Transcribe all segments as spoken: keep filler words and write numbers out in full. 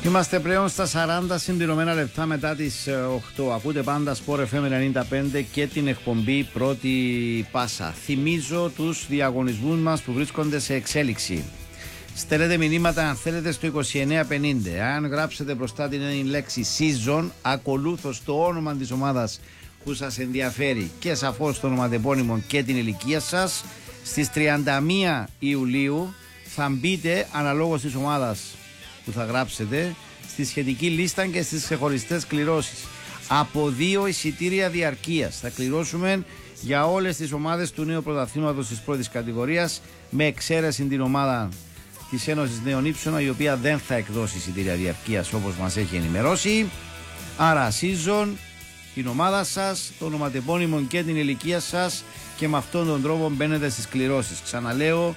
Είμαστε πλέον στα σαράντα συμπληρωμένα λεπτά μετά τις οκτώ. Ακούτε πάντα Sport εφ εμ ενενήντα πέντε και την εκπομπή Πρώτη Πάσα. Θυμίζω τους διαγωνισμούς μας που βρίσκονται σε εξέλιξη. Στέλνετε μηνύματα αν θέλετε στο είκοσι εννέα πενήντα. Αν γράψετε μπροστά την λέξη season, ακολούθως το όνομα της ομάδας που σας ενδιαφέρει και σαφώς το ονοματεπώνυμο και την ηλικία σας, στις τριάντα μία Ιουλίου θα μπείτε αναλόγως της ομάδας που θα γράψετε στη σχετική λίστα και στις ξεχωριστές κληρώσεις. Από δύο εισιτήρια διαρκείας θα κληρώσουμε για όλες τις ομάδες του νέου πρωταθλήματος της πρώτης κατηγορίας, με εξαίρεση την ομάδα της Ένωσης Νέων Ύψωνα, η οποία δεν θα εκδώσει εισιτήρια διαρκείας όπως μας έχει ενημερώσει. Άρα season, την ομάδα σας, το ονοματεπώνυμο και την ηλικία σας, και με αυτόν τον τρόπο μπαίνετε στις κληρώσεις. Ξαναλέω,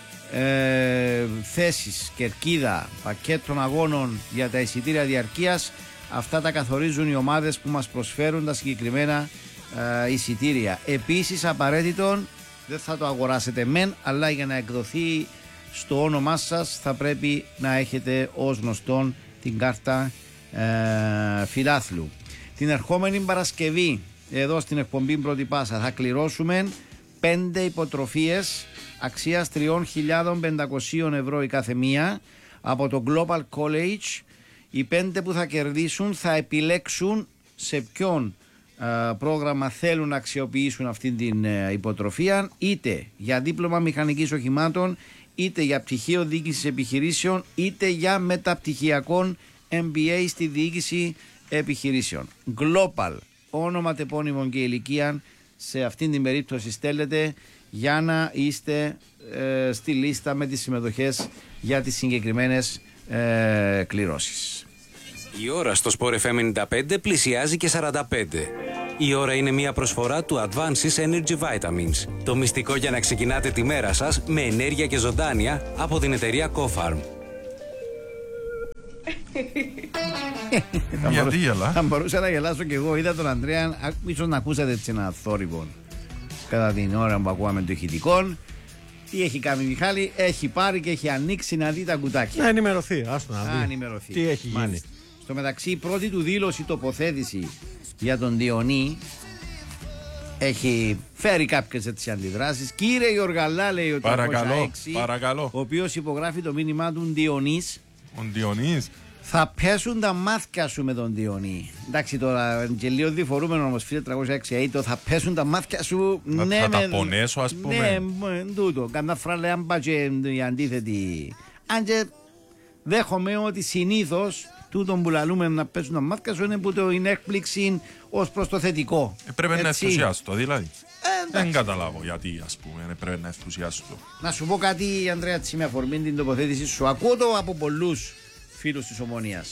ε, θέσεις, κερκίδα, πακέτων αγώνων για τα εισιτήρια διαρκείας, αυτά τα καθορίζουν οι ομάδες που μας προσφέρουν τα συγκεκριμένα ε, εισιτήρια. Επίσης απαραίτητον, δεν θα το αγοράσετε μεν, αλλά για να εκδοθεί στο όνομά σας θα πρέπει να έχετε ως γνωστόν την κάρτα ε, φιλάθλου. Την ερχόμενη Παρασκευή εδώ στην εκπομπή Πρώτη Πάσα θα κληρώσουμε πέντε υποτροφίες αξίας τρεις χιλιάδες πεντακόσια ευρώ η κάθε μία από το Global College. Οι πέντε που θα κερδίσουν θα επιλέξουν σε ποιον ε, πρόγραμμα θέλουν να αξιοποιήσουν αυτή την ε, υποτροφία, είτε για δίπλωμα μηχανικής οχημάτων, είτε για πτυχίο διοίκησης επιχειρήσεων, είτε για μεταπτυχιακόν εμ μπι έι στη διοίκηση επιχειρήσεων. Global, όνομα, τεπώνυμο και ηλικία, σε αυτήν την περίπτωση στέλνετε για να είστε ε, στη λίστα με τις συμμετοχές για τις συγκεκριμένες ε, κληρώσεις. Η ώρα στο Sport εφ εμ ενενήντα πέντε πλησιάζει και σαράντα πέντε. Η ώρα είναι μια προσφορά του Advances Energy Vitamins. Το μυστικό για να ξεκινάτε τη μέρα σας με ενέργεια και ζωντάνια από την εταιρεία Cofarm. Γιατί γελά? Θα μπορούσα να γελάσω κι εγώ. Είδα τον Ανδρέα, ίσως να ακούσατε έτσι ένα θόρυβο κατά την ώρα που ακούγαμε το ηχητικό. Τι έχει κάνει, Μιχάλη? Έχει πάρει και έχει ανοίξει να δει τα κουτάκια. Να ενημερωθεί, άστο να δει. Να ενημερωθεί. Τι έχει γίνει. Μάλιστα. Στο μεταξύ, η πρώτη του δήλωση, τοποθέτηση για τον Διονύ, έχει φέρει κάποιες έτσι αντιδράσεις. Κύριε Γιοργαλά, λέει ο Παρακαλώ, έξι, παρακαλώ. ο οποίος υπογράφει το μήνυμά του Διονύς. Ο Διονύς. Θα πέσουν τα μάτια σου με τον Διονύ. Εντάξει, τώρα και λίγο διφορούμενο όμως, φίλε, τριακόσια έξι, το θα πέσουν τα μάτια σου. Να ναι, θα με, τα πονέσω, ας πούμε. Ναι, τούτο. Καμιά φράλε αν πάει και η αντίθετη. Αν και δέχομαι ότι συνήθως τούτον που λαλούμε να πέσουν τα μάτια σου είναι που το είναι έκπληξη ως προς το θετικό. Ε, πρέπει έτσι. να ενθουσιάστο, δηλαδή. Ε, δεν καταλάβω γιατί, ας πούμε, πρέπει να ενθουσιάστο. Να σου πω κάτι, Ανδρέα, τσι, με αφορμή την τοποθέτηση σου. Ακούω το από πολλούς φίλους της Ομονίας.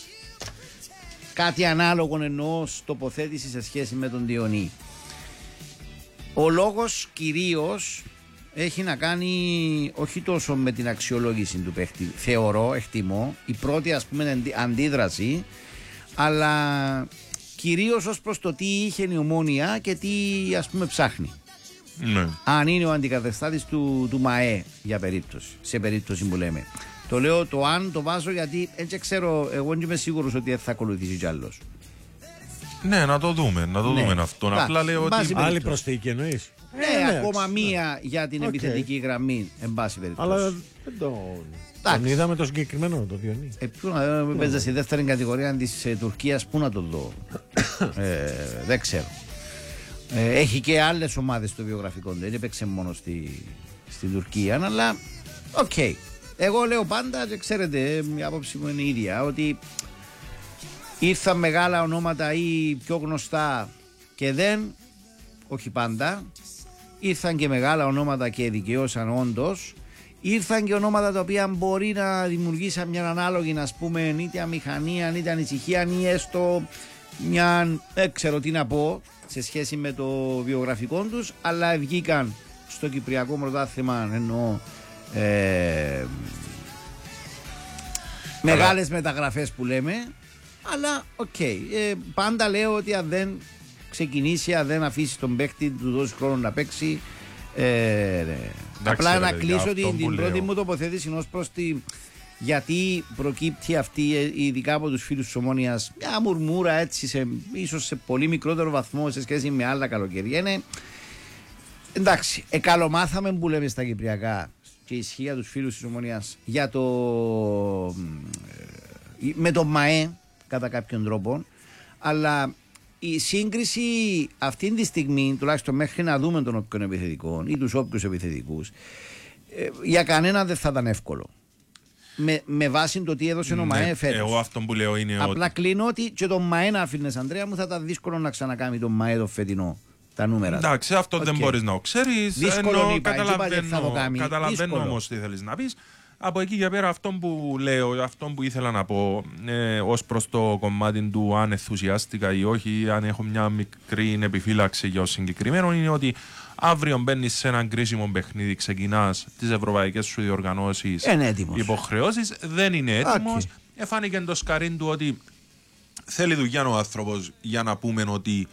Κάτι ανάλογο εννοώ τοποθέτηση σε σχέση με τον Διονύ. Ο λόγος κυρίως έχει να κάνει όχι τόσο με την αξιολόγηση του παίχτη, θεωρώ, εκτιμώ, η πρώτη ας πούμε αντίδραση, αλλά κυρίως ως προς το τι είχε η Ομόνοια και τι ας πούμε ψάχνει. Ναι. Αν είναι ο αντικαταστάτης του, του ΜΑΕ για περίπτωση, σε περίπτωση που λέμε. Το λέω το αν το βάζω γιατί έτσι ξέρω, εγώ δεν είμαι σίγουρος ότι θα ακολουθήσει κι άλλος. Ναι, να το δούμε, να το ναι. δούμε αυτό. Μπα, απλά λέω ότι. Άλλη προσθήκη εννοείς? Ναι, ε, ναι, ακόμα ναι. μία για την okay. επιθετική γραμμή, εν πάση περιπτώσει. Αλλά δεν τον. Τον είδαμε το συγκεκριμένο, το Διονύ. Ε, πού να δω, παίζα στη δεύτερη κατηγορία της ε, Τουρκίας, πού να το δω. ε, δεν ξέρω. Ε, έχει και άλλες ομάδες στο βιογραφικό του, δεν έπαιξε μόνο στη, στην Τουρκία, αλλά οκ. Okay. Εγώ λέω πάντα, και ξέρετε, η άποψη μου είναι η ίδια, ότι ήρθαν μεγάλα ονόματα ή πιο γνωστά και δεν, όχι πάντα, ήρθαν και μεγάλα ονόματα και δικαιώσαν όντως, ήρθαν και ονόματα τα οποία μπορεί να δημιουργήσαν μια ανάλογη, να πούμε, είτε αμηχανία, είτε ανησυχία, ή έστω μια, δεν ξέρω τι να πω, σε σχέση με το βιογραφικό τους, αλλά βγήκαν στο Κυπριακό Πρωτάθλημα, εννοώ, Ε, μεγάλες μεταγραφές που λέμε, αλλά οκ. Okay. Ε, πάντα λέω ότι αν δεν ξεκινήσει, αν δεν αφήσει τον παίκτη του δώσει χρόνο να παίξει, ε, ναι. Απλά να κλείσω την, την πρώτη μου τοποθέτηση ως προς τη, γιατί προκύπτει αυτή, ειδικά από τους φίλους της Ομόνοιας, μια μουρμούρα έτσι, σε, ίσως σε πολύ μικρότερο βαθμό σε σχέση με άλλα καλοκαιρία. Είναι, εντάξει, εκαλομάθαμε που λέμε στα κυπριακά και ισχύει για τους φίλους της Ομόνοιας για το, με το ΜΑΕ κατά κάποιον τρόπο, αλλά η σύγκριση αυτή τη στιγμή, τουλάχιστον μέχρι να δούμε τον όποιον επιθετικό ή τους όποιους επιθετικούς, για κανέναν δεν θα ήταν εύκολο. Με, με βάση το τι έδωσε ναι, ο ΜΑΕ φέτος. Εγώ αυτό που λέω είναι απλά ότι... κλείνω ότι και τον ΜΑΕ να αφήνες, Ανδρέα μου, θα ήταν δύσκολο να ξανακάνει τον ΜΑΕ το φετινό. Τα νούμερα. Εντάξει, αυτό okay. δεν μπορείς να το ξέρεις. Δύσκολο είπα, καταλαβαίνω, καταλαβαίνω όμως τι θέλεις να πεις. Από εκεί και πέρα αυτό που λέω, αυτό που ήθελα να πω ε, ως προς το κομμάτι του αν ενθουσιάστηκα ή όχι, αν έχω μια μικρή επιφύλαξη για το συγκεκριμένο, είναι ότι αύριο μπαίνεις σε έναν κρίσιμο παιχνίδι, ξεκινάς τις ευρωπαϊκές σου διοργανώσεις, υποχρεώσεις, δεν είναι έτοιμος. Okay. Εφάνηκε το σκαρίν του ότι θέλει δουλειά ο άνθρωπος για να πούμε ότι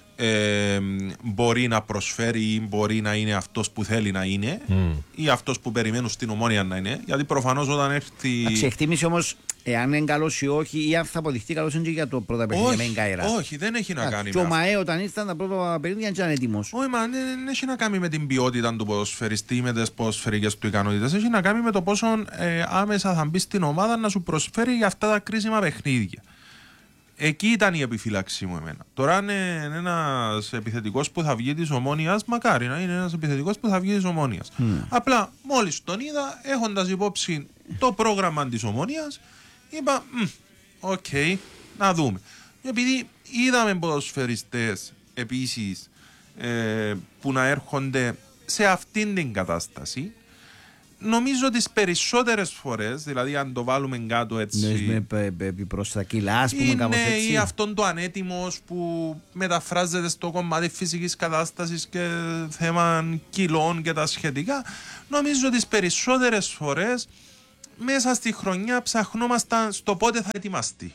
Ε, μπορεί να προσφέρει ή μπορεί να είναι αυτός που θέλει να είναι mm. ή αυτός που περιμένουν στην Ομόνια να είναι, γιατί προφανώς όταν έρθει... Εντάξει, εκτίμηση όμως εάν είναι καλός ή όχι, ή αν θα αποδειχτεί καλός είναι και για το πρώτα παιχνίδια με Γκάιρα. Όχι, δεν έχει να κάνει και με αυτό. Και ο ΜΑΕ όταν ήρθαν τα πρώτα παιχνίδια ήταν έτοιμος. Όχι, μα δεν έχει να κάνει με την ποιότητα του ποδοσφαιριστή, με τις ποδοσφαιρικές του ικανότητες. Έχει να κάνει με το πόσο ε, άμεσα θα μπει στην ομάδα να σου προσφέρει για αυτά τα κρίσιμα παιχνίδια. Εκεί ήταν η επιφύλαξή μου εμένα. Τώρα είναι ένας επιθετικός που θα βγει της Ομόνοιας, μακάρι να είναι ένας επιθετικός που θα βγει της Ομόνοιας. Mm. Απλά μόλις τον είδα, έχοντας υπόψη το πρόγραμμα της Ομόνοιας, είπα, οκ, okay, να δούμε. Επειδή είδαμε ποδοσφαιριστές επίσης ε, που να έρχονται σε αυτήν την κατάσταση, νομίζω τις περισσότερες φορές, δηλαδή αν το βάλουμε κάτω έτσι, προς τα κιλά, ας πούμε, κάπως έτσι, ή αυτόν το ανέτοιμος που μεταφράζεται στο κομμάτι φυσικής κατάστασης και θέμα κιλών και τα σχετικά, νομίζω τις περισσότερες φορές μέσα στη χρονιά ψαχνόμασταν στο πότε θα ετοιμαστεί.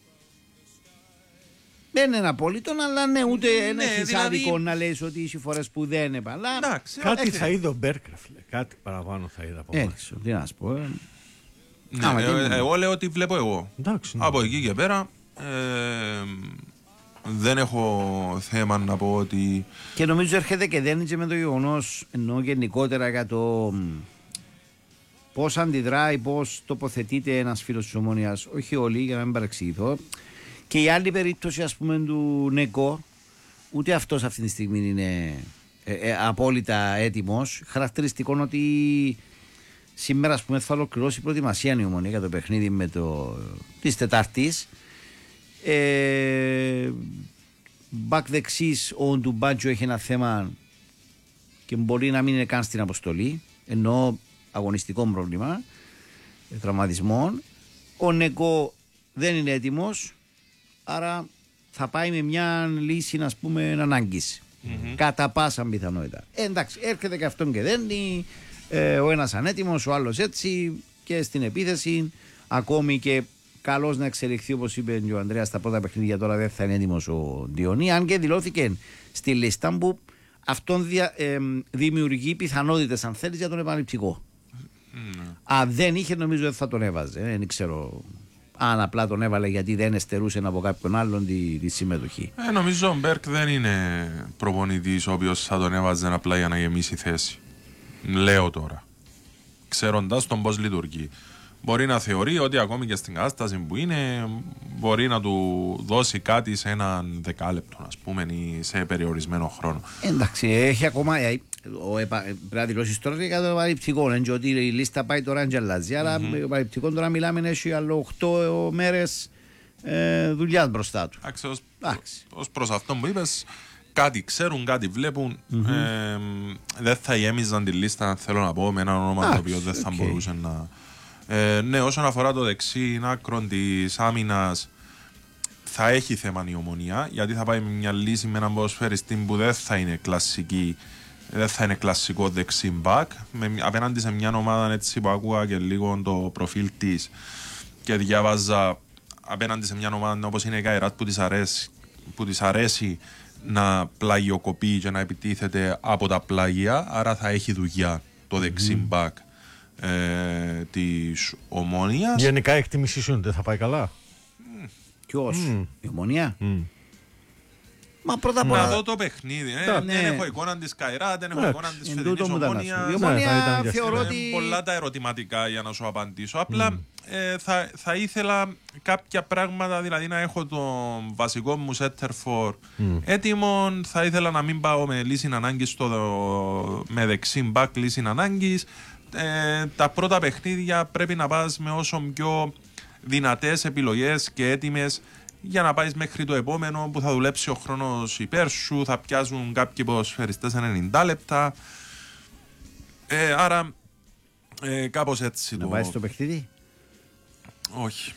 Δεν είναι απόλυτο, αλλά ναι, ούτε ναι, έχει δηλαδή... άδικο να λες ότι είσαι φορές που δεν έπαλα. Κάτι έχει... θα είδε ο Μπέρκρα, κάτι παραπάνω θα είδα από εμάς. Έτσι, τι να σου πω. Ε. Ναι, Άμα, ε, ε, εγώ λέω ότι βλέπω εγώ. Εντάξει, ναι. Από εκεί και πέρα ε, δεν έχω θέμα να πω ότι... Και νομίζω έρχεται και δεν είναι με το γεγονός, εννοώ γενικότερα για το πώς αντιδράει, πώς τοποθετείται ένας φίλος της Ομόνοιας, όχι όλοι για να μην παρεξηγηθώ. Και η άλλη περίπτωση, ας πούμε, του Νεκό, ούτε αυτός αυτή τη στιγμή είναι ε, ε, απόλυτα έτοιμος. Χαρακτηριστικό ότι σήμερα, ας πούμε, θα ολοκληρώσει η προετοιμασία η Ομονία για το παιχνίδι με το της Τετάρτης. Ε, Μπακ δεξής, ο Ντουμπάτζο έχει ένα θέμα και μπορεί να μην είναι καν στην αποστολή, ενώ αγωνιστικό πρόβλημα, ε, τραυματισμών. Ο Νεκό δεν είναι έτοιμος. Άρα θα πάει με μια λύση, να πούμε, ανάγκης. Mm-hmm. Κατά πάσα πιθανότητα. Ε, εντάξει, έρχεται και αυτόν και δένει. Ε, ο ένας ανέτοιμος, ο άλλος έτσι. Και στην επίθεση, ακόμη και καλώς να εξελιχθεί, όπως είπε και ο Ανδρέας, στα πρώτα παιχνίδια τώρα δεν θα είναι έτοιμος ο Διονύ. Αν και δηλώθηκε στη λίστα που αυτόν δια, ε, δημιουργεί πιθανότητες, αν θέλεις, για τον επαναληπτικό. Mm-hmm. Αν δεν είχε, νομίζω δεν θα τον έβαζε. Δεν ξέρω. Αν απλά τον έβαλε γιατί δεν εστερούσε από κάποιον άλλον τη, τη συμμετοχή. Ε, νομίζω ο Μπέρκ δεν είναι προπονητής ο οποίος θα τον έβαζε απλά για να γεμίσει θέση. Λέω τώρα. Ξέροντας τον πώς λειτουργεί. Μπορεί να θεωρεί ότι ακόμη και στην κατάσταση που είναι, μπορεί να του δώσει κάτι σε έναν δεκάλεπτο, ας πούμε, ή σε περιορισμένο χρόνο. Εντάξει, έχει ακόμα. Ο επα... Πρέπει να δηλώσεις τώρα για το επαναληπτικό. Είναι ότι η λίστα πάει τώρα και αλλάζει. Αλλά mm-hmm. το επαναληπτικό τώρα μιλάμε έχει άλλο οκτώ μέρες ε, δουλειά μπροστά του. Άξε, ως, ως προς αυτό που είπες, κάτι ξέρουν, κάτι βλέπουν. Mm-hmm. Ε, δεν θα γέμιζαν τη λίστα, θέλω να πω, με ένα όνομα Άξε, το οποίο δεν θα okay. μπορούσε να. Ε, ναι, όσον αφορά το δεξί άκρο της άμυνας, θα έχει θέμα η Ομονία, γιατί θα πάει με μια λύση με έναν ποδοσφαιριστή που δεν θα είναι κλασική. Δεν θα είναι κλασικό δεξί μπακ. Απέναντι σε μια ομάδα έτσι που άκουγα και λίγο το προφίλ της και διάβαζα απέναντι σε μια ομάδα όπως είναι η Καϊράτ που της αρέσει, που της αρέσει να πλαγιοκοπεί και να επιτίθεται από τα πλάγια, άρα θα έχει δουλειά το δεξί μπακ. ε, της Ομόνοιας. Γενικά η εκτίμησή σου δεν θα πάει καλά. Ποιος, mm. η Ομονία. Mm. Μα πρώτα απ' Να όλα. δω το παιχνίδι. Ε, ναι. Δεν έχω εικόνα της Καϊρά, δεν έχω εικόνα της Εν φετινής τούτο μου τα να σου. Ομόνοιας. Η Ναι, θα Ομονία ήταν θεωρώ Είναι ότι. πολλά τα ερωτηματικά για να σου απαντήσω. Απλά ε, θα, θα ήθελα κάποια πράγματα, δηλαδή να έχω τον βασικό μου center for έτοιμο. Θα ήθελα να μην πάω με λύση ανάγκης στο, με δεξί back λύση ανάγκης. Ε, τα πρώτα παιχνίδια πρέπει να πας με όσο πιο δυνατές επιλογές και έτοιμες για να πάει μέχρι το επόμενο που θα δουλέψει ο χρόνος υπέρ σου, θα πιάσουν κάποιοι ποδοσφαιριστές ενενήντα λεπτά. Ε, άρα ε, κάπως έτσι Να το... πάει στο παιχνίδι. Όχι.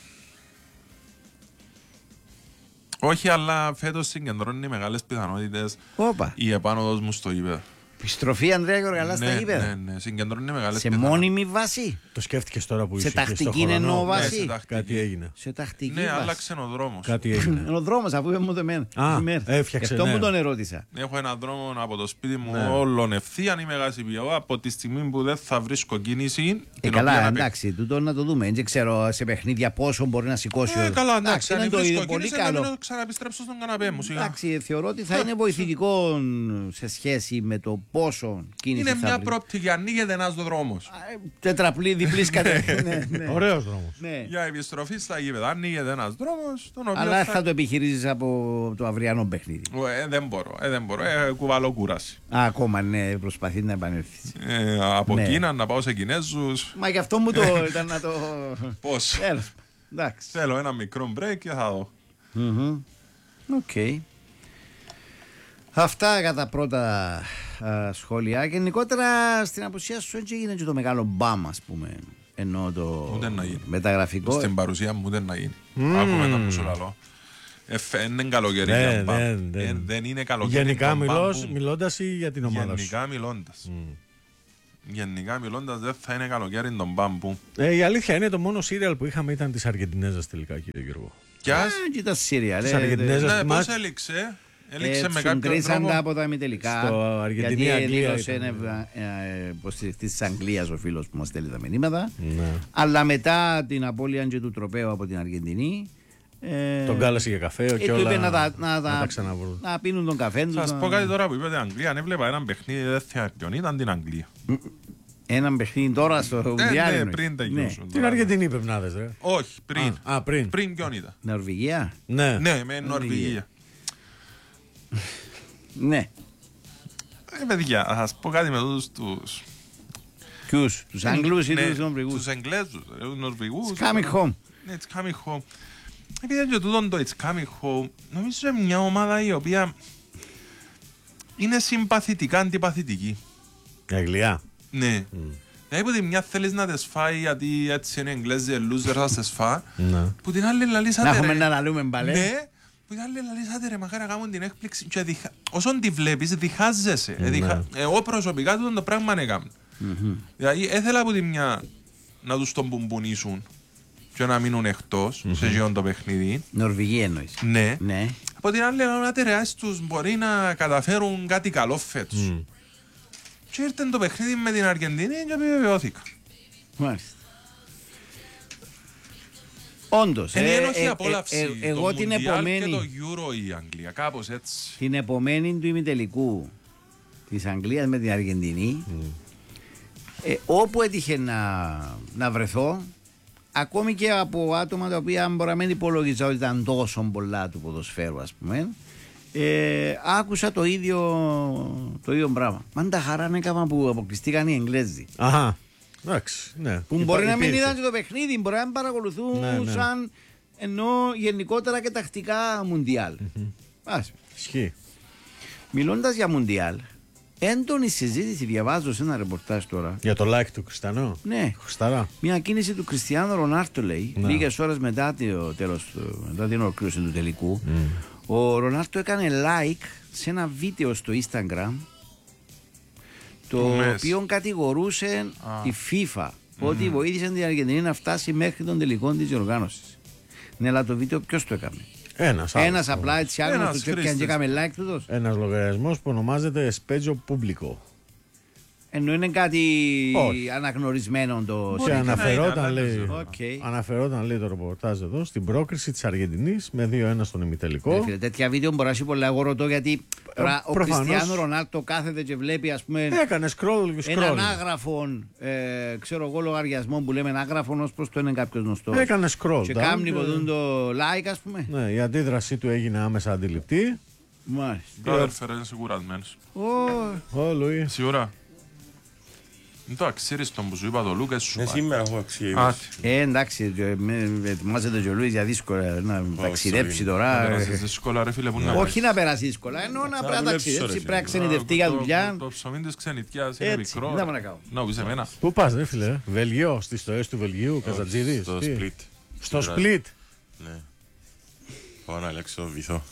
Όχι, αλλά φέτος συγκεντρώνει μεγάλες πιθανότητες Όπα. η επάνωδος μου στο γήπεδο. Επιστροφή Ανδρέα Γεωργαλά στα Ναι, γήπεδα. ναι, ναι, συγκεντρώνει μεγάλες Σε πιθανότητες. μόνιμη βάση. Το σκέφτηκες τώρα που Σε είσαι και στο τακτική χρόνο. εννοώ Ναι, βάση. σε τακτική. Κάτι έγινε. Σε τακτική Ναι, βάση. άλλαξε ο δρόμος. Κάτι έγινε. Είναι ο δρόμος, αφού είπε μου το εμένα. Α, Ημέρα. έφτιαξε, Γι' αυτό ναι. μου τον ερώτησα. Έχω έναν δρόμο από το σπίτι μου Ναι. όλον ευθείαν είμαι γασιπιό. Από τη στιγμή που δεν θα βρίσκω κίνηση. Ε, την καλά, οποία να εντάξει, τούτο να το δούμε. Δεν ξέρω σε παιχνίδια πόσο μπορεί να σηκώσει. Ε, ο- καλά, εντάξει, αν είναι το βρίσκω ίδιο, πολύ κίνηση να καλό. μην ξαναεπιστρέψω στον καναπέ μου σιγά. Εντάξει, θεωρώ ότι θα είναι βοηθητικό σε σχέση με το πόσο κίνηση Είναι θα μια βρει. προοπτική, ανοίγεται ένας δρόμος. Ε, Τετραπλή, διπλή κατεύθυνση. ναι, ναι. Ωραίος δρόμος. Ναι. Για επιστροφή στα γήπεδα, ανοίγεται ένας δρόμος, τον οποίο Αλλά θα... θα το επιχειρήσει από το αυριανό παιχνίδι. Ε, δεν μπορώ, ε, δεν μπορώ, ε, κουβαλώ κούραση. Α, ακόμα ναι, προσπαθεί να επανέλθει. Ε, από Ναι. Κίνα να πάω σε Κινέζους. Μα γι' αυτό μου το ήταν να το. Πώς. Τέλος. Εντάξει. Θέλω ένα μικρό break και θα δω. Μμμ. Οκ. Αυτά για τα πρώτα α, σχόλια. Γενικότερα στην απουσία σου έτσι έγινε και το μεγάλο μπαμ, ας πούμε. Ενώ το Ούτε να γίνει. μεταγραφικό. Στην παρουσία μου δεν να γίνει. Άκουμε τα που σου λαλώ. Ε, φε- είναι καλοκαιρία. Ναι, για μπαμ. δεν, δεν. Ε, δεν είναι καλοκαιρία. Γενικά για μπαμ μιλώς, που- μιλώντας ή για την ομάδα σου. Γενικά μιλώντας. Γενικά μιλώντας δεν θα είναι καλοκαίρι τον μπαμπού. Ε, η αλήθεια είναι το μόνο σύριαλ που είχαμε ήταν της Αργεντινέζας τελικά, κύριε Γιώργο. Κι Α, ας. κοίτα Σύρια. Της ρε, Αργεντινέζας. Ναι, θυμάσαι- πώς έληξε. Έληξε Ε, με τους κάποιον κρίσαν τρόπο. τα από τα ημιτελικά. Στο Αργεντινή, γιατί Αγγλία δήλωσε ήταν, ένα υποστηρικτή τη Αγγλίας ο φίλος που μας στέλνει τα μηνύματα. Ναι. Αλλά μετά την απώλεια και του τροπαίου από την Αργεντινή. Ε, Τον κάλεσε για καφέ ε, και του όλα είπε να τα, να, να τα, τα ξαναβρούν. να πίνουν τον καφέ του. Θα σας πω κάτι τώρα που είπατε Αγγλία. Αν έβλεπα έναν παιχνίδι δεν θα ποιον ήταν την Αγγλία. Έναν παιχνίδι τώρα στο Ε, Μουντιάλ. ναι, εννοείς. πριν Ναι. τελειώσουν. Την Αργεντινή πεπνάδες, ρε. Όχι, πριν. Α, α, πριν. Πριν ποιον ήταν. Νορβηγία. Ναι. Ναι, με Νορβηγία. Ναι. Ε, παιδιά, θα σας πω κάτι με τους τους... Ποιους, τους Αγγλούς ή Ναι, τους Νορβηγούς. τους Εγγλέζους, ε, τους Νορβηγούς. It's coming home. Ναι, It's coming home. Επειδή είναι και τούτον το It's coming home, νομίζω είναι μια ομάδα η οποία είναι συμπαθητικά αντιπαθητική. Η Αγγλία. Ναι. Δηλαδή που τη μια θέλεις να τες φάει γιατί έτσι είναι Εγγλέζοι loser θα τες φά, Ναι. που την άλλη λαλίσατε Να έχουμε ρε. να αναλούμε μπαλέ. Ναι, που την άλλη λαλίσατε ρε μακάρα κάνουν την έκπληξη και διχα... όσον τη βλέπεις διχάζεσαι. Ε, διχα... Εγώ προσωπικά τούτον το πράγμα έκανα. Δηλαδή έθελα από τη μια να τους τον μπουμπουνίσουν και να μείνουν εκτός σε γεών το παιχνίδι. Νορβηγία εννοείς. Ναι. Ναι. Από την άλλη να τεραιάσει τους μπορεί να καταφέρουν κάτι καλό φέτος. Και ήρθε το παιχνίδι με την Αργεντινή και επιβεβαιώθηκα. Μάλιστα. Όντως. Είναι ε, ένοχη ε, απόλαυση. ε, ε, εγώ το την Mundial και το επομένη, Euro η Αγγλία. Κάπως έτσι. την επομένη του ημιτελικού της Αγγλίας με την Αργεντινή, ε, όπου έτυχε να, να βρεθώ, ακόμη και από άτομα τα οποία μπορεί να μην υπολογίζα ότι ήταν τόσο πολλά του ποδοσφαίρου, ας πούμε, ε, άκουσα το ίδιο, το ίδιο πράγμα. Μαν τα χαρά έκανα που αποκλειστήκαν οι Εγγλέζοι. Αχα. Εντάξει, ναι. Που Υπά- μπορεί να μην υπήρχε. είδαν και το παιχνίδι, μπορεί να μην παρακολουθούν Ναι, ναι. σαν ενώ γενικότερα και τακτικά Μουντιάλ. Ας, Ισχύει. μιλώντας για Μουντιάλ, έντονη συζήτηση διαβάζω σε ένα ρεπορτάζ τώρα. Για το like του Χριστιανού. Ναι, Χρισταρά. μια κίνηση του Κριστιάνο Ρονάρτο λέει, Ναι. λίγες ώρες μετά, το τέλος, του- μετά την ολοκλήρωση του τελικού. Ο Ρονάρτο έκανε like σε ένα βίντεο στο Instagram, το Του Messi. οποίο κατηγορούσε η FIFA ότι βοήθησε την Αργεντινή να φτάσει μέχρι τον τελικό της διοργάνωσης. Ναι, αλλά το βίντεο ποιος το έκαμε? Ένας. Ένας απλά έτσι άγνωστος Ένας του και χρήστης. έκαμε like του δώσ. Ένας λογαριασμός που ονομάζεται Σπέτζο Πούμπλικο. Ενώ είναι κάτι Όχι. αναγνωρισμένο το Και αναφερόταν, να είναι, λέει, okay. αναφερόταν, λέει το ρεπορτάζ εδώ, στην πρόκριση της Αργεντινής με δύο ένα στον ημιτελικό. Φίλε, τέτοια βίντεο μπορεί να έχει πολλά. Εγώ ρωτώ γιατί τώρα ο προφανώς. Κριστιάνο Ρονάλντο κάθεται και βλέπει, ας πούμε, Έκανε scroll και έναν scroll. άγραφο, ε, ξέρω εγώ, λογαριασμό που λέμε άγραφο, ως προς το είναι κάποιο γνωστό. Έκανε scroll. Και down κάμνει και- κοντούν το like, ας πούμε. Ναι, η αντίδρασή του έγινε άμεσα αντιληπτή. Μάλιστα. Μπράβο, φέρε, είσαι κουρασμένος. Ω, Ω, Λουί. Σίγουρα. Δεν το αξίρεις τον που σου είπα το Λούκας σου Ναι, πάει. σήμερα έχω αξίες. Άτι. Ε, εντάξει, ε, με- ετοιμάζεται και ο Λουίς για δύσκολα να ταξιδέψει sorry. τώρα. Να ε. περάσεις δύσκολα ρε φίλε που να Όχι να περάσει δύσκολα, ενώ να πρέπει να δουλέψεις, ταξιδέψει, ρε, πρέπει να φίλε. ξενιτευτεί για Το- δουλειά. Το ψωμί της ξενιτιάς είναι Έτσι, μικρό. δεν θα μπορώ να κάνω. Να πεις εμένα. Πού πας, ρε φίλε, Βελγίο, στις στοές του Βελγίου, Καζατζίδης. Στο τι? split. Στο Στην split. Ναι. Πάω να αλλάξω βυθό.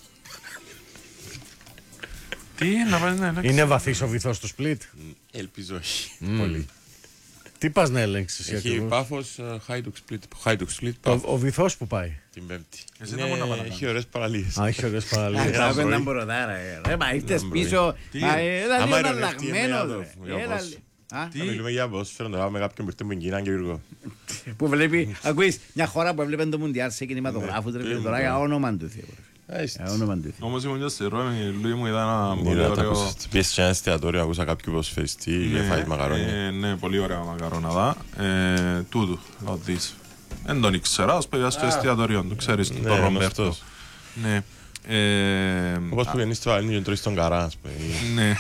Τι, να πας να ελέγξεις. Είναι βαθύς ο βυθός του split. Ελπίζω όχι. Πολύ. Τι πας να ελέγξεις εσύ Έχει ακριβώς? Πάφος ε, Hajduk Split. Hajduk Split. Ο, Πάφος, ο βυθός που πάει. την Πέμπτη. Εσύ δεν μπορεί να Είναι- πας να Έχει ωραίες παραλίες. Α, έχει ωραίες Α, παραλίες. τα πρωί. πέντε μποrodάρα, ε. Ρε, μα ήρθες πρωί. πίσω. Τι? Α, Έλα Άμα λίγο ειρωνευτεί, είναι αλλαγμένος, άδω, ρε. για Έλα πώς. λι- Α, Τι? Θα μιλούμε για ποδόσφαιρο τώρα με κάποιον που ήρθε με Κίνα και Γιώργο. που βλέπει, ακούεις, μια χώρα που έβλεπε το Μουντιάλ σε κινηματογράφους, ρε, Ναι, τώρα ναι. για όνομα του Θεού. ρε. Έτσι. Για όνομα του Θεού. Όμως ήμουν και στη Ρώμη, η Λουί μου είδα ένα πολύ Είδα, τα ωραίο... ακούσα. Πιέσεις σε ένα εστιατόριο, ακούσα κάποιον ποδοσφαιριστή και φάει μακαρόνια. ε, ναι, πολύ ωραία μακαρόναδα. Ε, Τούτου, να δεις. Δεν τον ήξερα, ας παιδιά στο εστιατόριο του, ξέρεις, τον Ναι, Ρομπέρτο. γνωστός. Ναι. Ε, Όπως που γεννείς στο Βαλένιο και τρώεις τον καρά, ας πούμε. Ναι.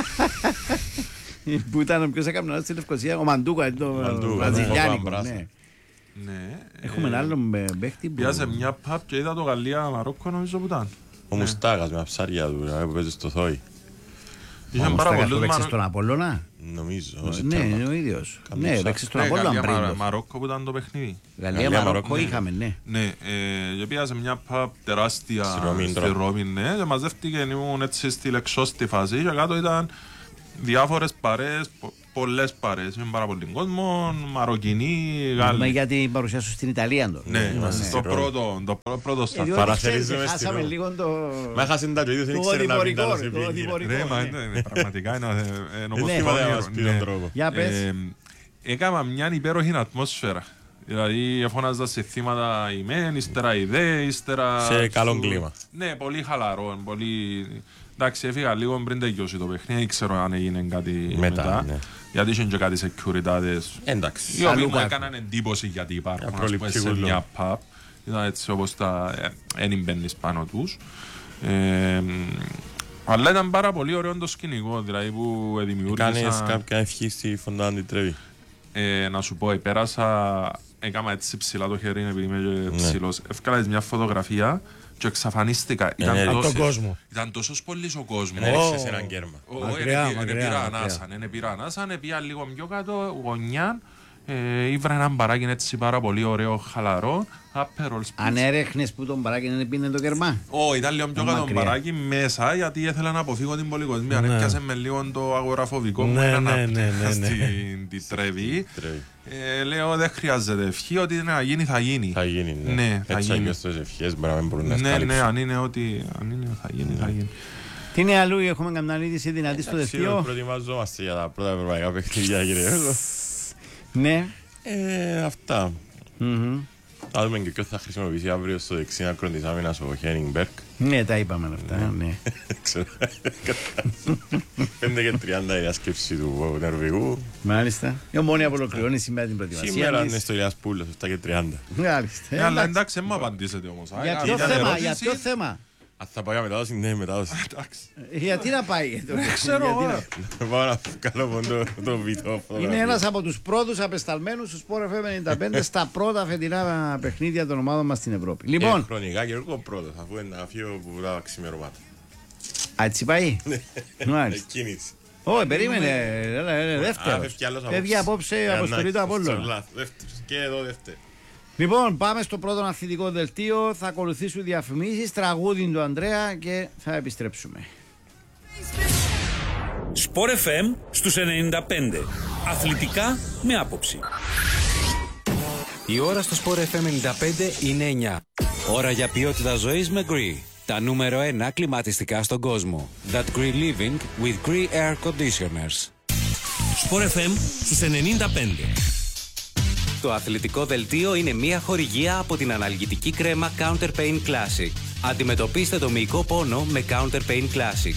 Που ήταν ο ποιος έκαμε στην Λευκοσία, ο Μαντούκα, το Μαντούκα, βραζιλιάνικο. ναι. ναι. Ναι. Έχουμε ένα άλλο με παίχτη που... Πιάσε μια pub και είδα το Γαλλία-Μαρόκο νομίζω που ήταν. Ο Μουστάκας με τα ψάρια του, ρε, που παίζει στο Θόη. Είχαν Όμως πάρα τα πολλούς καθόλου παίξεις Μαρο- στον Απόλλωνα. Νομίζω. ως Ναι, τέρμα. είναι ο ίδιος. Καμία Ναι, ψάχ. παίξεις στον Ναι, Απόλλωνα πριν. Γαλλία-Μαρο- το. Μαρόκο που ήταν το παιχνίδι. Γαλλία-Μαρόκο Μαρόκο, ναι. είχαμε, ναι. Ναι, ε, και πήγα σε μια pub τεράστια Στη Ρώμη, στη τώρα. Ρώμη, ναι, και μαζεύτηκε, ήμουν έτσι στη λεξώστη φάση και κάτω ήταν διάφορες παρέες, πο- πολλές παρέες, με πάρα πολύ κόσμο, Μαροκινοί, Μιλούμε Γάλλοι. για την παρουσία σου στην Ιταλία τώρα. Ναι, Είμαστε στο στη Ρώμη. πρώτο, το πρω- πρώτο Ε, σταθμό. διότι Παραθερίζουμε ξέρεις, στη χάσαμε Ρώμη. λίγο το... Μα έχασαν τα ζωή, δεν Το ήξερε να μην τα οδηπορικό, σε το πήγαινε. οδηπορικό. Ρε, μα ναι. είναι- είναι πραγματικά είναι ε, είναι όπως Ναι. το Θυμάται να όνειρο, μας πει ναι. τον τρόπο. Για πες. Ε, Έκανα μια υπέροχη ατμόσφαιρα. Δηλαδή εφώναζα σε θύματα η μεν, ύστερα η δε, ύστερα... Σε καλό σου- κλίμα. Ναι, πολύ χαλαρό, πολύ... Εντάξει, έφυγα λίγο πριν τελειώσει το παιχνίδι, δεν ξέρω αν έγινε κάτι μετά. Μετά, ναι. Γιατί είχε και κάτι securities. Εντάξει. Οι οποίοι μου Σαλούκα. έκαναν εντύπωση γιατί υπάρχουν, Για ας πούμε, σε προληπτικό μια pub. Ήταν έτσι όπως τα... Εν μπαίνεις πάνω τους. Ε, αλλά ήταν πάρα πολύ ωραίο το σκηνικό, δηλαδή που Κάνεις δημιούργησα... κάποια ευχή στη Φοντάνα την Τρέβη. Ε, να σου πω, πέρασα, έκανα έτσι ψηλά το χέρι επειδή είμαι και ψηλός. Εύκαλα μια φωτογραφία και εξαφανίστηκα. Ήταν ναι, τόσος- από τον κόσμο. Ήταν τόσος πολύς ο κόσμος. Έριξες έναν κέρμα. Ω, Μακριά, είναι- είναι μακριά, πήρα μακριά. ανάσαν, είναι πήρα ανάσαν, πήγα λίγο πιο κάτω, γωνιά, ε, ήβρα έναν μπαράκι έτσι πάρα πολύ ωραίο, χαλαρό, Aperol Spritz. Αν έρεχνες που τον μπαράκι δεν πίνε το κερμά. Ω, ήταν λίγο πιο κάτω Μακριά. μπαράκι μέσα γιατί ήθελα να αποφύγω την πολυκοσμία. Ναι. Έπιασε με λίγο το αγοραφοβικό μου Ναι, ένα ναι, να- ναι, ναι, ναι. στην τη Τρέβη. Τρέβη. Ε, λέω δεν χρειάζεται ευχή, ότι είναι να γίνει θα γίνει. Θα γίνει, ναι. Ναι, θα Έτσι γίνει. αλλιώς τις ευχές μπορεί να μην μπορούν να Ναι, ναι, σκάλυψουν. αν είναι ότι αν είναι, θα γίνει, θα γίνει. Τι είναι αλλού, έχουμε καμιά είδηση δυνατή στο Εντάξει, δευτείο. προετοιμαζόμαστε για τα πρώτα ευρωπαϊκά παιχνίδια, κύριε Γιώργο. Ναι. Ε, αυτά. Μμμ. Θα δούμε και ποιο θα χρησιμοποιήσει αύριο στο δεξί άκρο της άμυνας ο Χένινγκ Μπέρκ. Ναι, τα είπαμε αυτά. Ναι. Ξέρω. πέντε και τριάντα η διάσκεψη του Νορβηγού. Μάλιστα. Η Ομόνια απολοκληρώνει σήμερα την προετοιμασία. Σήμερα είναι της. στο Ηλιάς Πούλος, επτά και τριάντα. Μάλιστα. Ε, αλλά Εντάξει. εντάξει, δεν μου απαντήσετε όμως. Α, Για ήταν ποιο ήταν θέμα, ερώτηση. για ποιο θέμα. Αν θα πάει για μετάδοση, ναι, μετάδοση. Εντάξει. Γιατί να πάει. Δεν ξέρω, Πάω να βγάλω μόνο το- το βίντεο. Είναι ένας από τους πρώτους απεσταλμένους του Sport εφ εμ ενενήντα πέντε στα πρώτα φετινά παιχνίδια των ομάδων μας στην Ευρώπη. Λοιπόν. Λοιπόν, Χρονικά και εγώ πρώτος, αφού είναι να φύγω που τα ξημερώματα. α, έτσι πάει. Μάλιστα. Εκκίνηση. Όχι, περίμενε. Έλα, έλα, Α, δεύτερος. φεύγει άλλος Φεύγει απόψε η Ε, αποστολή του να, Απόλλωνα. στο λάθος, δεύτερος. Και εδώ δεύτερο. Λοιπόν, πάμε στο πρώτο αθλητικό δελτίο. Θα ακολουθήσουν διαφημίσεις, τραγούδι του Ανδρέα και θα επιστρέψουμε. Sport εφ εμ στους ενενήντα πέντε. Αθλητικά με άποψη. Η ώρα στο Sport εφ εμ ενενήντα πέντε είναι εννιά. Ώρα για ποιότητα ζωής με Gree. Τα νούμερο ένα κλιματιστικά στον κόσμο. That Gree Living with Gree Air Conditioners. Sport εφ εμ στους ενενήντα πέντε. Το αθλητικό δελτίο είναι μια χορηγία από την αναλγητική κρέμα Counter Pain Classic. Αντιμετωπίστε το μυϊκό πόνο με Counter Pain Classic.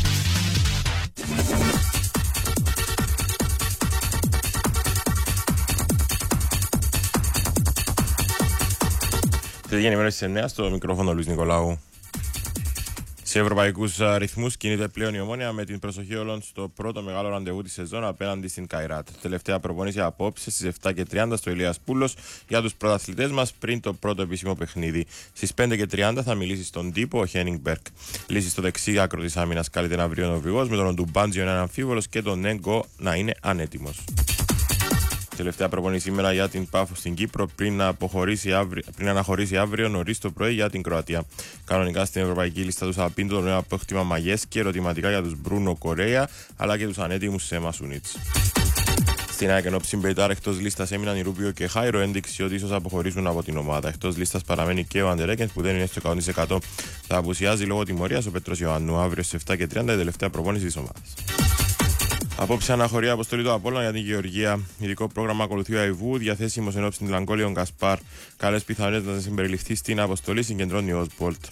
Τη ενημέρωση στις εννιά στο μικρόφωνο Λουίς Νικολάου. Σε ευρωπαϊκούς ρυθμούς κινείται πλέον η Ομόνοια με την προσοχή όλων στο πρώτο μεγάλο ραντεβού της σεζόν απέναντι στην Καϊράτ. Τελευταία προπόνηση απόψε στις επτά και τριάντα στο Ηλίας Πούλος για τους πρωταθλητές μας πριν το πρώτο επίσημο παιχνίδι. Στις πέντε και τριάντα θα μιλήσει στον τύπο ο Χένινγκ Μπέρκ. Λύση στο δεξί άκρο της άμυνας καλείται να βρει ο Νορβηγός με τον Ντουμπάντζιο να είναι αμφίβολος και τον Νέγκο να είναι ανέτοιμος. Τελευταία προπόνηση σήμερα για την Πάφο στην Κύπρο πριν να, αποχωρήσει αύριο, πριν να αναχωρήσει αύριο νωρίς το πρωί για την Κροατία. Κανονικά στην ευρωπαϊκή λίστα του θα πίνει το νέο απόκτημα Μαγιές και ερωτηματικά για τους Μπρούνο Κορέα αλλά και τους ανέτοιμους Σέμα Σουνίτς. Στην ΑΕΚ ενώ Ψιμπεϊτάρ εκτός λίστας έμειναν η Ρούπιο και Χάιρο, ένδειξη ότι ίσως αποχωρήσουν από την ομάδα. Εκτός λίστας παραμένει και ο Αντερέκενς που δεν είναι στο εκατό τοις εκατό. Θα απουσιάζει λόγω τιμωρίας ο Πέτρος Ιωαννού αύριο στις επτά και τριάντα η τελευταία προπόνηση της ομάδας. Απόψε αναχωρεί αποστολή του Απόλλωνα για την Γεωργία. Ειδικό πρόγραμμα ακολουθεί ο Αϊβού, διαθέσιμο εν ώψη Λαγκόλιον Γκασπάρ. Καλές πιθανότητες να συμπεριληφθεί στην αποστολή, συγκεντρώνει ο Όσμπολτ.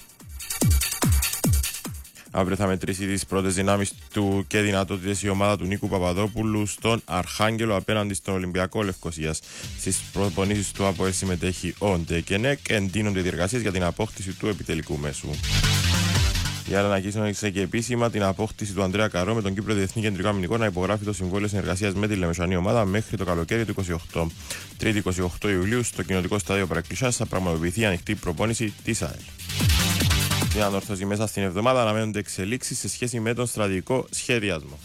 Αύριο θα μετρήσει τις πρώτες δυνάμεις του και δυνατότητες η ομάδα του Νίκου Παπαδόπουλου στον Αρχάγγελο απέναντι στον Ολυμπιακό Λευκωσίας. Στις προπονήσεις του ΑΠΟΕΛ συμμετέχει ο Ντεκενέκ, εντείνονται οι διεργασίες για την απόκτηση του επιτελικού μέσου. Η άλλη ανακοίνωση και επίσημα την απόκτηση του Ανδρέα Καρό με τον Κύπρο Διεθνή Κεντρικό Αμυντικό να υπογράφει το συμβόλαιο συνεργασίας με τη Λεμεσανή ομάδα μέχρι το καλοκαίρι του είκοσι οκτώ. Τρίτη είκοσι οκτώ Ιουλίου στο κοινοτικό στάδιο Παρακλησιάς θα πραγματοποιηθεί η ανοιχτή προπόνηση της ΑΕΛ. Στην ανόρθωση μέσα στην εβδομάδα αναμένονται εξελίξεις σε σχέση με τον στρατηγικό σχεδιασμό.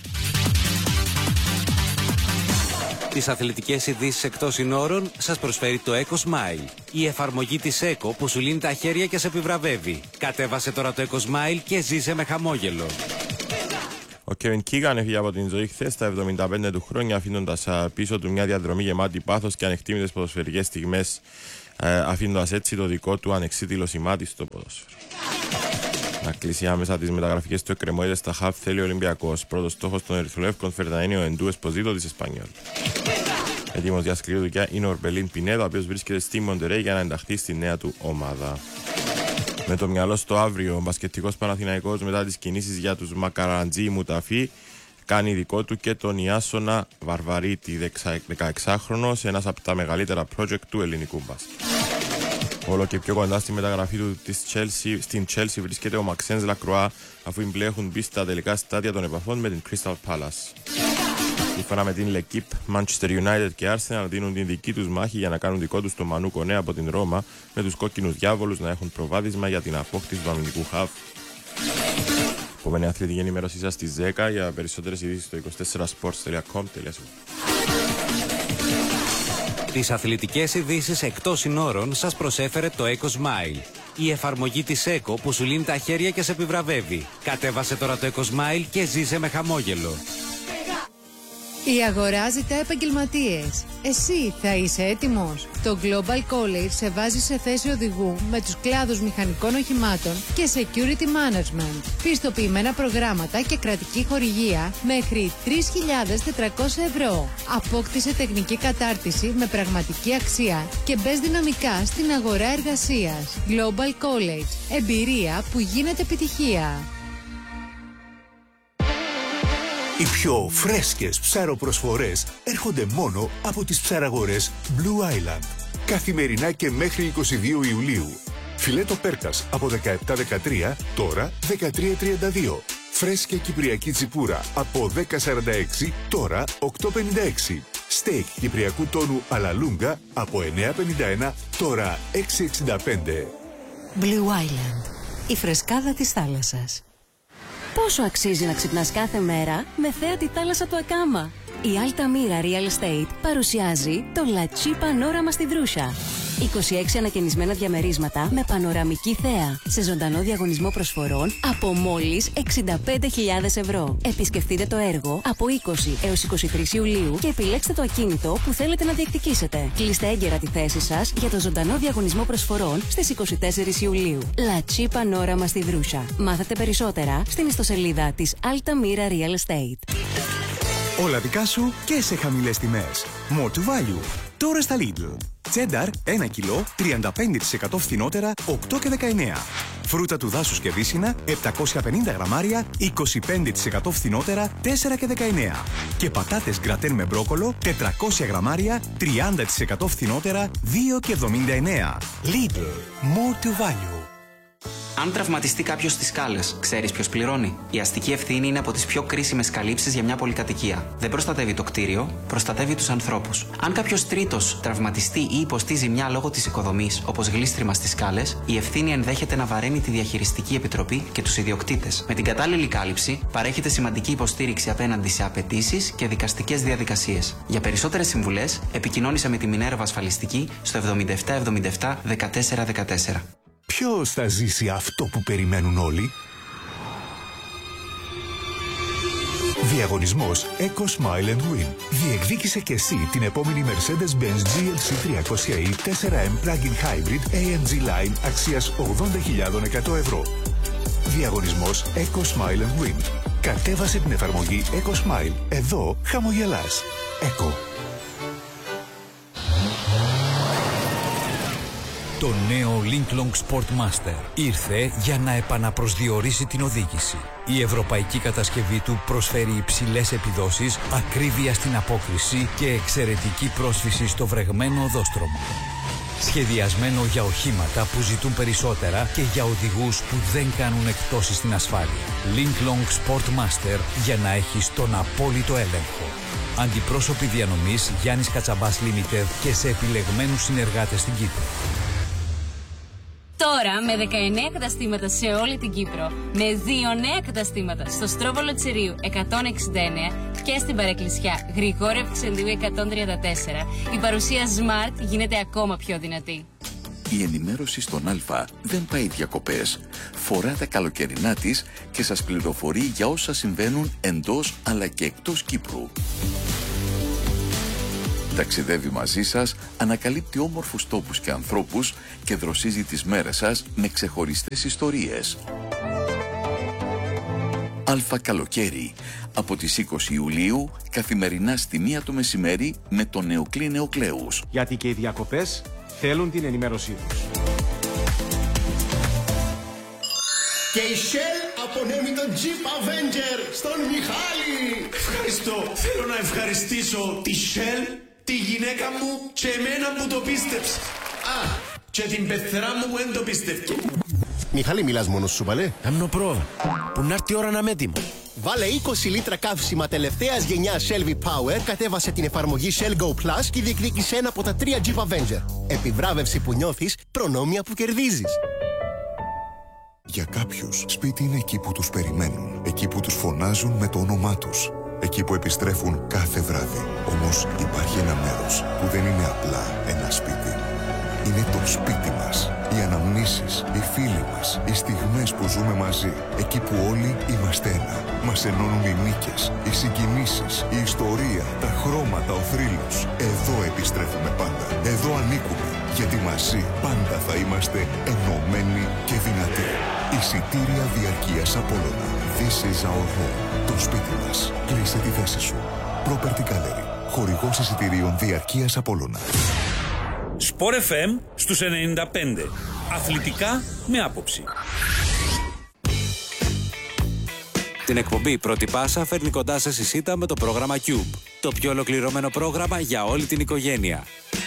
Τις αθλητικές ειδήσεις εκτός συνόρων σας προσφέρει το Eco Smile. Η εφαρμογή της Eco που σου λύνει τα χέρια και σε επιβραβεύει. Κατέβασε τώρα το Eco Smile και ζήσε με χαμόγελο. Ο Κέβιν Κίγαν έφυγε από την ζωή χθες στα εβδομήντα πέντε του χρόνια, αφήνοντας πίσω του μια διαδρομή γεμάτη πάθος και ανεκτήμητες ποδοσφαιρικές στιγμές, αφήνοντας έτσι το δικό του ανεξίτηλο σημάδι στο ποδόσφαιρο. Να κλείσει άμεσα τις μεταγραφικές του εκκρεμότητες στα χαφ θέλει ο Ολυμπιακός. Πρώτος στόχος των Ερυθρολεύκων φέρεται είναι ο Εντού Εσποζίτο της Εσπανιόλ. Έτοιμος για σκληρή δουλειά είναι ο Ορμπελίν Πινέδο, ο οποίος βρίσκεται στη Μοντερέι για να ενταχθεί στη νέα του ομάδα. Με το μυαλό στο αύριο, ο μπασκετικός Παναθηναϊκός μετά τις κινήσεις για τους Μακαραντζή Μουταφή κάνει δικό του και τον Ιάσονα Βαρβαρίτη, δεκαεξάχρονος, ένας από τα μεγαλύτερα project του ελληνικού μπάσκετ. Όλο και πιο κοντά στη μεταγραφή του της Chelsea, στην Chelsea βρίσκεται ο Μαξένς Λακροά, αφού οι μπλε έχουν μπει στα τελικά στάδια των επαφών με την Crystal Palace. Σύμφωνα με την L'Equipe, Manchester United και Arsenal δίνουν την δική τους μάχη για να κάνουν δικό τους το Μανού Κονέ από την Ρώμα, με τους κόκκινους διάβολους να έχουν προβάδισμα για την απόκτηση του αμυντικού χαφ. Επόμενη αθλητική ενημέρωσή σας στις δέκα, για περισσότερες ειδήσεις στο είκοσι τέσσερα σπορτς τελεία κομ τελεία έι έι. Τις αθλητικές ειδήσεις εκτός συνόρων σας προσέφερε το Eco Smile. Η εφαρμογή της Eco που σου λύνει τα χέρια και σε επιβραβεύει. Κατέβασε τώρα το Eco Smile και ζήσε με χαμόγελο. Η αγορά ζητά επαγγελματίες. Εσύ θα είσαι έτοιμος? Το Global College σε βάζει σε θέση οδηγού με τους κλάδους μηχανικών οχημάτων και Security Management. Πιστοποιημένα προγράμματα και κρατική χορηγία μέχρι τρεις χιλιάδες τετρακόσια ευρώ. Απόκτησε τεχνική κατάρτιση με πραγματική αξία και μπες δυναμικά στην αγορά εργασίας. Global College. Εμπειρία που γίνεται επιτυχία. Οι πιο φρέσκες ψαροπροσφορές έρχονται μόνο από τις ψαραγορές Blue Island. Καθημερινά και μέχρι είκοσι δύο Ιουλίου. Φιλέτο πέρκας από δεκαεπτά δεκατρία, τώρα δεκατρία τριάντα δύο. Φρέσκια κυπριακή τσιπούρα από δέκα σαράντα έξι, τώρα οκτώ πενήντα έξι. Στέικ κυπριακού τόνου αλαλούγκα από εννέα πενήντα ένα, τώρα έξι εξήντα πέντε. Blue Island. Η φρεσκάδα της θάλασσας. Πόσο αξίζει να ξυπνάς κάθε μέρα με θέα τη θάλασσα του Ακάμα? Η Altamira Real Estate παρουσιάζει το La Chi Panorama στη Δρούσα. είκοσι έξι ανακαινισμένα διαμερίσματα με πανοραμική θέα σε ζωντανό διαγωνισμό προσφορών από μόλις εξήντα πέντε χιλιάδες ευρώ. Επισκεφτείτε το έργο από είκοσι έως είκοσι τρεις Ιουλίου και επιλέξτε το ακίνητο που θέλετε να διεκδικήσετε. Κλείστε έγκαιρα τη θέση σας για το ζωντανό διαγωνισμό προσφορών στις είκοσι τέσσερις Ιουλίου. La Chi Panorama στη Δρούσα. Μάθετε περισσότερα στην ιστοσελίδα της Altamira Real Estate. Όλα δικά σου και σε χαμηλές τιμές. More to value. Τώρα στα Lidl. Τσένταρ ένα κιλό, τριάντα πέντε τοις εκατό φθηνότερα, οκτώ και δεκαεννέα. Φρούτα του δάσους και βύσσινα, επτακόσια πενήντα γραμμάρια, είκοσι πέντε τοις εκατό φθηνότερα, τέσσερα και δεκαεννέα. Και πατάτες γκρατέν με μπρόκολο, τετρακόσια γραμμάρια, τριάντα τοις εκατό φθηνότερα, δύο και εβδομήντα εννέα. Lidl. More to value. Αν τραυματιστεί κάποιος στις σκάλες, ξέρεις ποιος πληρώνει? Η αστική ευθύνη είναι από τις πιο κρίσιμες καλύψεις για μια πολυκατοικία. Δεν προστατεύει το κτίριο, προστατεύει τους ανθρώπους. Αν κάποιος τρίτος τραυματιστεί ή υποστεί ζημιά λόγω της οικοδομής, όπως γλίστριμα στις σκάλες, η ευθύνη ενδέχεται να βαραίνει τη διαχειριστική επιτροπή και τους ιδιοκτήτες. Με την κατάλληλη κάλυψη, παρέχεται σημαντική υποστήριξη απέναντι σε απαιτήσεις και δικαστικές διαδικασίες. Για περισσότερες συμβουλές, επικοινώνησε με τη Μινέρβα Ασφαλιστική στο εβδομήντα επτά εβδομήντα επτά δεκατέσσερα δεκατέσσερα. Ποιος θα ζήσει αυτό που περιμένουν όλοι? Διαγωνισμός Eco Smile and Win. Διεκδίκησε και εσύ την επόμενη Mercedes-Benz τζι ελ σι τριακόσια ι φορ εμ Plug-in Hybrid έι εμ τζι Line αξίας ογδόντα χιλιάδες εκατό ευρώ. Διαγωνισμός Eco Smile and Win. Κατέβασε την εφαρμογή Eco Smile. Εδώ χαμογελάς. Eco. Το νέο Linklong Sportmaster ήρθε για να επαναπροσδιορίσει την οδήγηση. Η ευρωπαϊκή κατασκευή του προσφέρει υψηλές επιδόσεις, ακρίβεια στην απόκριση και εξαιρετική πρόσφυση στο βρεγμένο οδόστρωμα. Σχεδιασμένο για οχήματα που ζητούν περισσότερα και για οδηγούς που δεν κάνουν εκπτώσεις στην ασφάλεια. Linklong Sportmaster για να έχεις τον απόλυτο έλεγχο. Αντιπρόσωποι διανομής Γιάννης Κατσαμπάς Limited και σε επιλεγμένους συνεργάτες στην Κύπρο. Τώρα με δεκαεννέα καταστήματα σε όλη την Κύπρο, με δύο νέα καταστήματα στο Στρόβολο Τσιρίου εκατόν εξήντα εννέα και στην Παρεκκλησιά Γρηγόρη Ευξελίου εκατόν τριάντα τέσσερα, η παρουσία Smart γίνεται ακόμα πιο δυνατή. Η ενημέρωση στον Α δεν πάει διακοπές. Φορά τα καλοκαιρινά της και σας πληροφορεί για όσα συμβαίνουν εντός αλλά και εκτός Κύπρου. Ταξιδεύει μαζί σας, ανακαλύπτει όμορφους τόπους και ανθρώπους και δροσίζει τις μέρες σας με ξεχωριστές ιστορίες. Αλφα Καλοκαίρι, από τις είκοσι Ιουλίου, καθημερινά στη μία το μεσημέρι με τον Νεοκλή Νεοκλέους. Γιατί και οι διακοπές θέλουν την ενημέρωσή τους. Και η Shell απονέμει τον Jeep Avenger στον Μιχάλη. Ευχαριστώ. Θέλω να ευχαριστήσω τη Shell, τη γυναίκα μου και εμένα που το πίστεψε. Α, και την πεθερά μου που δεν το πίστευκε. Μιχάλη, μιλάς μόνος σου, παλέ? Αμνοπρό, που να έρθει η ώρα να είμαι έτοιμο. Βάλε είκοσι λίτρα καύσιμα τελευταίας γενιάς Shell V-Power, κατέβασε την εφαρμογή Shell Go Plus και διεκδίκησε ένα από τα τρία Jeep Avenger. Επιβράβευση που νιώθεις, προνόμια που κερδίζεις. Για κάποιους, σπίτι είναι εκεί που τους περιμένουν, εκεί που τους φωνάζουν με το όνομά τους, εκεί που επιστρέφουν κάθε βράδυ. Όμως υπάρχει ένα μέρος που δεν είναι απλά ένα σπίτι. Είναι το σπίτι μας. Οι αναμνήσεις, οι φίλοι μας, οι στιγμές που ζούμε μαζί. Εκεί που όλοι είμαστε ένα. Μας ενώνουν οι νίκες, οι συγκινήσεις, η ιστορία, τα χρώματα, ο θρύλος. Εδώ επιστρέφουμε πάντα. Εδώ ανήκουμε. Γιατί μαζί πάντα θα είμαστε ενωμένοι και δυνατοί. Εισιτήρια διαρκείας Απόλλωνα. This is our home. Το σπίτι μας. Κλείσε τη θέση σου. Property Gallery. Χορηγός εισιτηρίων διαρκείας Απόλλωνα. Sport εφ εμ στους ενενήντα πέντε. Αθλητικά με άποψη. Την εκπομπή Πρώτη Πάσα φέρνει κοντά σας η ΣΥΤΑ με το πρόγραμμα Cube. Το πιο ολοκληρωμένο πρόγραμμα για όλη την οικογένεια.